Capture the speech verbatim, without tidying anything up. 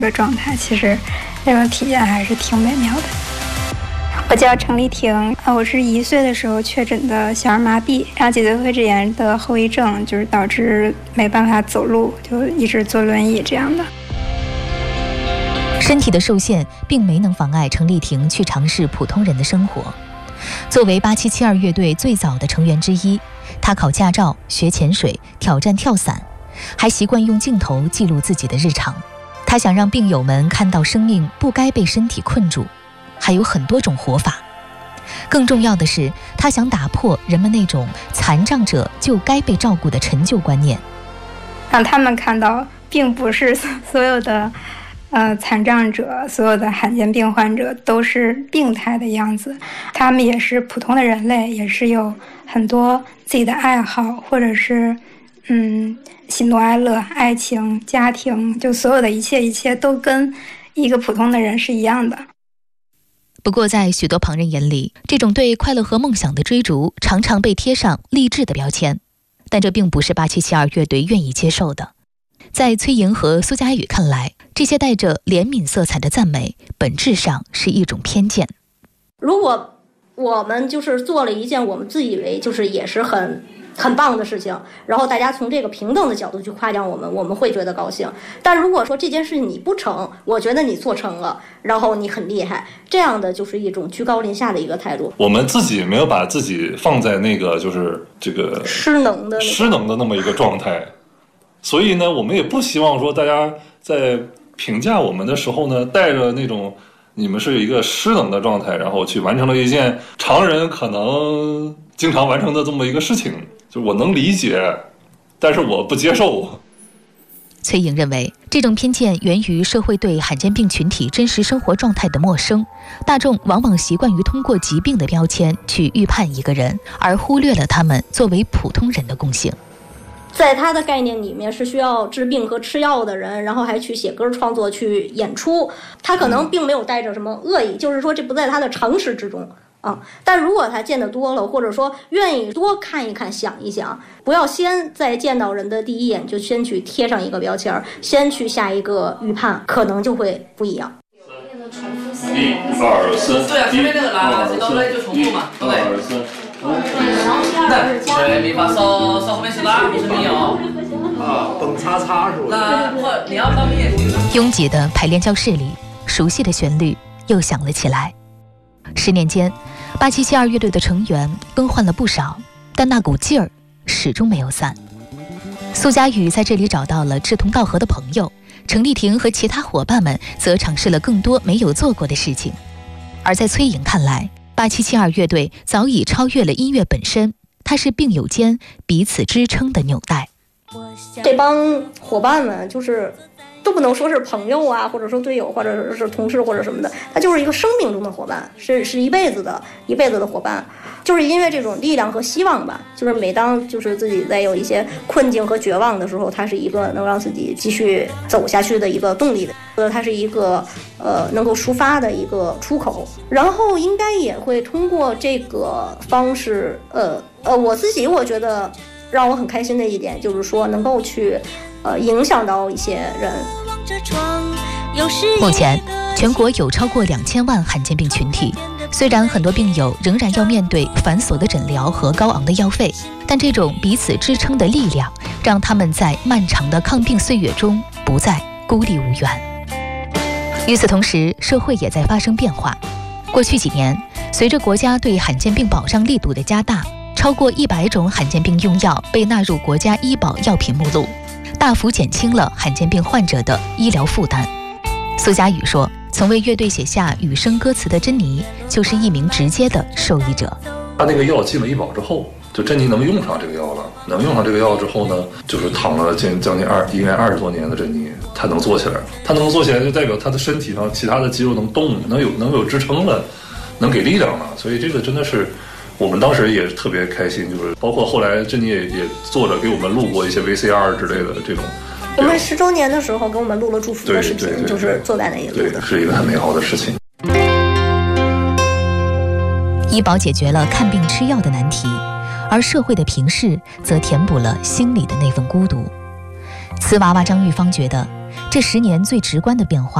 的状态，其实那种体验还是挺美妙的。我叫程丽婷，我是一岁的时候确诊的小儿麻痹，然后脊髓灰质炎的后遗症，就是导致没办法走路，就一直坐轮椅这样的。 身体的受限并没能妨碍程丽婷去尝试普通人的生活。作为八七七二乐队最早的成员之一，她考驾照、学潜水、挑战跳伞，还习惯用镜头记录自己的日常。她想让病友们看到生命不该被身体困住，还有很多种活法。更重要的是，她想打破人们那种残障者就该被照顾的陈旧观念， 让他们看到并不是所有的呃，残障者，所有的罕见病患者都是病态的样子，他们也是普通的人类，也是有很多自己的爱好，或者是嗯，喜怒哀乐、爱情、家庭，就所有的一切一切都跟一个普通的人是一样的。 不过在许多旁人眼里，这种对快乐和梦想的追逐常常被贴上励志的标签，但这并不是八七七二乐队愿意接受的。在崔莹和苏佳宇看来，这些带着怜悯色彩的赞美本质上是一种偏见。 如果我们就是做了一件我们自以为就是也是很很棒的事情，然后大家从这个平等的角度去夸奖我们，我们会觉得高兴。但如果说这件事你不成，我觉得你做成了，然后你很厉害，这样的就是一种居高临下的一个态度。 我们自己没有把自己放在那个就是这个失能的失能的那么一个状态，所以呢，我们也不希望说大家在评价我们的时候呢，带着那种你们是一个失能的状态，然后去完成了一件常人可能经常完成的这么一个事情，就我能理解，但是我不接受。 崔莹认为，这种偏见源于社会对罕见病群体真实生活状态的陌生，大众往往习惯于通过疾病的标签去预判一个人，而忽略了他们作为普通人的共性。 在他的概念里面是需要治病和吃药的人，然后还去写歌创作去演出，他可能并没有带着什么恶意，就是说这不在他的常识之中啊。但如果他见得多了，或者说愿意多看一看想一想，不要先在见到人的第一眼就先去贴上一个标签，先去下一个预判，可能就会不一样。 一二三， 对啊，前面那个来了，这到来就重复嘛，对不对？对，咪发嗦嗦后面是拉，不是咪哦。 啊，蹦擦擦是吧？ 那不，你要当咪。 拥挤的排练教室里，熟悉的旋律又响了起来。十年间，八七七二乐队的成员更换了不少，但那股劲儿始终没有散。苏佳宇在这里找到了志同道合的朋友，程丽婷和其他伙伴们则尝试了更多没有做过的事情。而在崔颖看来，八七七二乐队早已超越了音乐本身，它是病友间彼此支撑的纽带。 这帮伙伴们就是都不能说是朋友啊，或者说队友，或者是同事或者什么的，他就是一个生命中的伙伴，是是一辈子的一辈子的伙伴。就是因为这种力量和希望吧，就是每当就是自己在有一些困境和绝望的时候，它是一个能让自己继续走下去的一个动力的，呃，它是一个呃能够抒发的一个出口。然后应该也会通过这个方式，呃呃，我自己我觉得让我很开心的一点就是说能够去呃影响到一些人。 目前全国有超过两千万罕见病群体，虽然很多病友仍然要面对繁琐的诊疗和高昂的药费，但这种彼此支撑的力量让他们在漫长的抗病岁月中不再孤立无援。与此同时，社会也在发生变化。过去几年，随着国家对罕见病保障力度的加大，超过一百种罕见病用药被纳入国家医保药品目录，大幅减轻了罕见病患者的医疗负担。苏佳宇说，曾为乐队写下雨声歌词的珍妮就是一名直接的受益者。 他那个药进了医保之后，就珍妮能用上这个药了，能用上这个药之后呢，就是躺了近将近二应该二十多年的珍妮，她能坐起来，她能坐起来就代表她的身体上其他的肌肉能动，能有能有支撑了，能给力量了，所以这个真的是我们当时也特别开心，就是包括后来珍妮也也做着给我们录过一些 V C R 之类的这种。 我们十周年的时候给我们录了祝福的视频，就是坐在那里录的， 是一个很美好的事情。 医保解决了看病吃药的难题，而社会的平视则填补了心里的那份孤独。瓷娃娃张玉芳觉得， 这十年最直观的变化